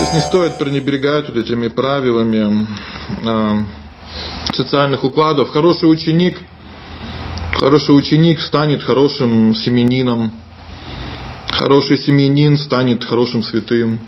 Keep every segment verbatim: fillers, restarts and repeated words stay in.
есть не стоит пренебрегать вот этими правилами э, социальных укладов. Хороший ученик, хороший ученик станет хорошим семьянином. Хороший семьянин станет хорошим святым.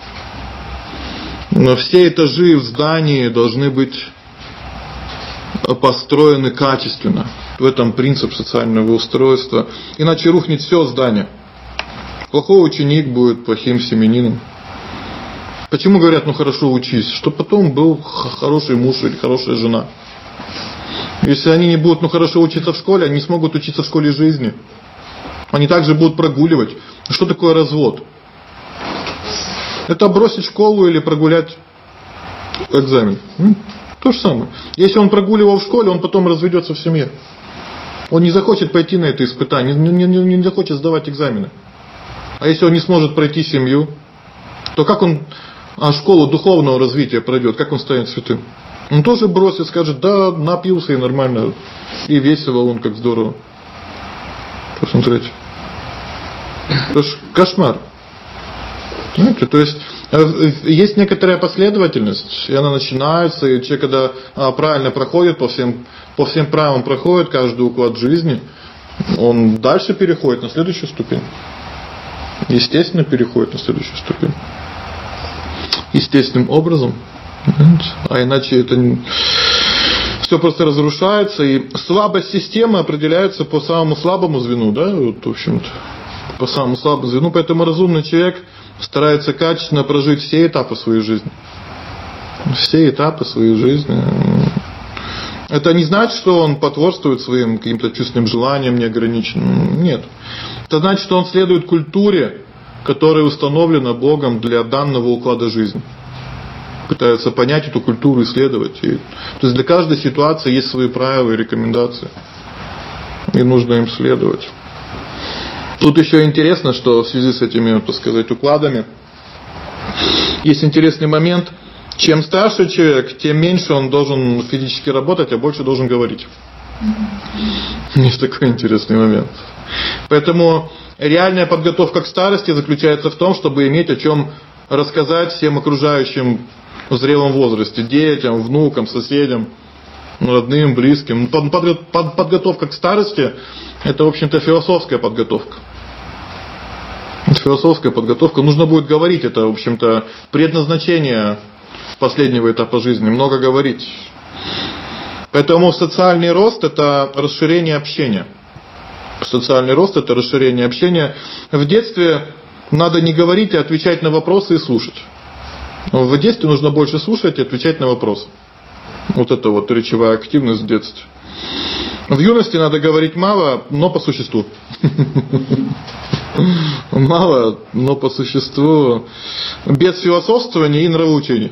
Но все этажи в здании должны быть построены качественно. В этом принцип социального устройства. Иначе рухнет все здание. Плохой ученик будет плохим семьянином. Почему говорят, ну хорошо учись? Чтобы потом был хороший муж или хорошая жена. Если они не будут ну хорошо учиться в школе, они не смогут учиться в школе жизни. Они также будут прогуливать. Что такое развод? Это бросить школу или прогулять экзамен. То же самое. Если он прогуливал в школе, он потом разведется в семье. Он не захочет пойти на это испытание, не, не, не захочет сдавать экзамены. А если он не сможет пройти семью, то как он а школу духовного развития пройдет, как он станет святым? Он тоже бросит, скажет, да, напился и нормально, и весело, он как здорово. Посмотрите. Это ж кошмар. Понимаете? То есть есть некоторая последовательность, и она начинается, и человек, когда правильно проходит по всем, по всем правилам проходит каждый уклад жизни, он дальше переходит на следующую ступень. Естественно, переходит на следующую ступень. Естественным образом. А иначе это все просто разрушается, и слабость системы определяется по самому слабому звену, да, вот, в общем-то, по самому слабому звену, поэтому разумный человек старается качественно прожить все этапы своей жизни. Все этапы своей жизни. Это не значит, что он потворствует своим каким-то чувственным желаниям неограниченным. Нет. Это значит, что он следует культуре, которая установлена Богом для данного уклада жизни. Пытается понять эту культуру, исследовать. И, то есть для каждой ситуации есть свои правила и рекомендации. И нужно им следовать. Тут еще интересно, что в связи с этими, так сказать, укладами есть интересный момент. Чем старше человек, тем меньше он должен физически работать, а больше должен говорить. Есть такой интересный момент. Поэтому реальная подготовка к старости заключается в том, чтобы иметь о чем рассказать всем окружающим в зрелом возрасте, детям, внукам, соседям, родным, близким. Подготовка к старости – это, в общем-то, философская подготовка. Философская подготовка. Нужно будет говорить, это, в общем-то, предназначение последнего этапа жизни, много говорить. Поэтому социальный рост – это расширение общения. Социальный рост – это расширение общения. В детстве надо не говорить, а отвечать на вопросы и слушать. В детстве нужно больше слушать и отвечать на вопросы. Вот это вот речевая активность в детстве. В юности надо говорить мало, но по существу. Мало, но по существу. Без философствования и нравоучения.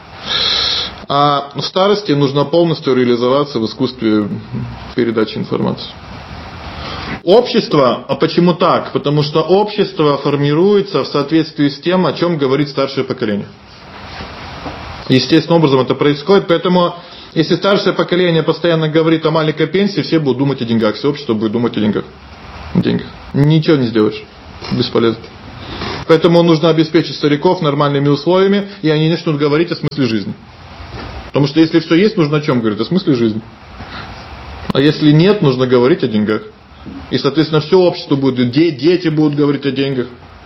А в старости нужно полностью реализоваться в искусстве передачи информации. Общество, а почему так? Потому что общество формируется в соответствии с тем, о чем говорит старшее поколение. Естественным образом это происходит, поэтому если старшее поколение постоянно говорит о маленькой пенсии, все будут думать о деньгах, все общество будет думать о деньгах. деньгах. Ничего не сделаешь, бесполезно. Поэтому нужно обеспечить стариков нормальными условиями, и они начнут говорить о смысле жизни. Потому что если все есть, нужно о чем говорить? О смысле жизни. А если нет, нужно говорить о деньгах. И, соответственно, все общество будет, дети будут говорить о деньгах,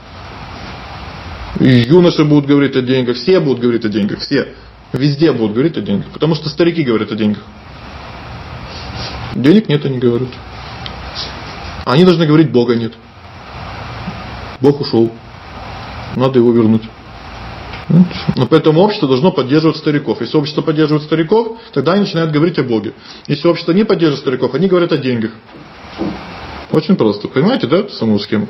и юноши будут говорить о деньгах, все будут говорить о деньгах, все. Везде будут говорить о деньгах, потому что старики говорят о деньгах. Денег нет, они говорят. Они должны говорить, Бога нет. Бог ушел. Надо его вернуть. Но поэтому общество должно поддерживать стариков. Если общество поддерживает стариков, тогда они начинают говорить о Боге. Если общество не поддерживает стариков, они говорят о деньгах. Очень просто. Понимаете, да, саму схему?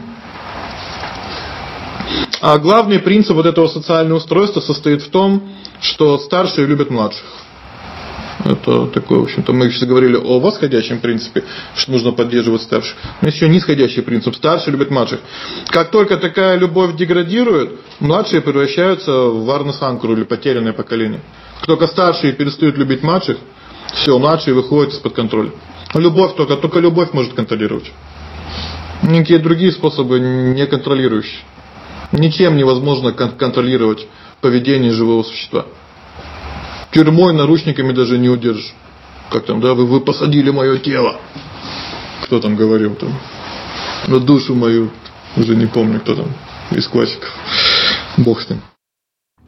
А главный принцип вот этого социального устройства состоит в том, что старшие любят младших. Это такое, в общем-то, мы сейчас говорили о восходящем принципе, что нужно поддерживать старших. Но еще нисходящий принцип. Старшие любят младших. Как только такая любовь деградирует, младшие превращаются в варна-санкару или потерянное поколение. Как только старшие перестают любить младших, все, младшие выходят из-под контроля. Любовь только, только любовь может контролировать. Никакие другие способы не контролирующие. Ничем невозможно контролировать поведение живого существа. Тюрьмой, наручниками даже не удержишь. Как там, да, вы, вы посадили мое тело. Кто там говорил там? На душу мою. Уже не помню, кто там из классиков. Бог с ним.